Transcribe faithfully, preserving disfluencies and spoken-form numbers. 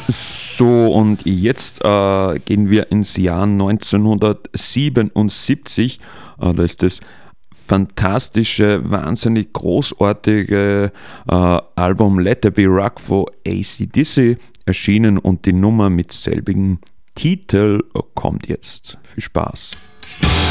So, und jetzt äh, gehen wir ins Jahr neunzehnhundertsiebenundsiebzig. Äh, da ist das fantastische, wahnsinnig großartige äh, Album Let There Be Rock von A C D C erschienen und die Nummer mit selbigem Titel kommt jetzt. Viel Spaß.